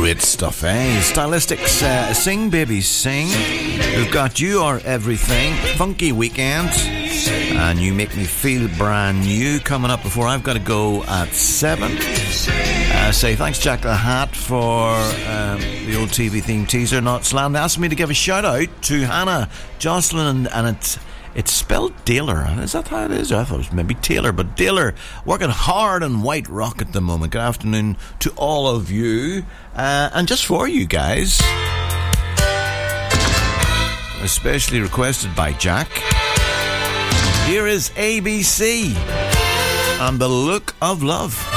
Great stuff, eh? Stylistics, Sing Baby Sing. We've got You Are Everything, Funky Weekend, and You Make Me Feel Brand New coming up before I've got to go at 7. Say thanks Jack the Hat for the old TV theme teaser, Not Slam. They asked me to give a shout out to Hannah Jocelyn, and it's spelled Taylor. Is that how it is? I thought it was maybe Taylor, but Taylor working hard on White Rock at the moment. Good afternoon to all of you, and just for you guys, especially requested by Jack, here is ABC and The Look of Love.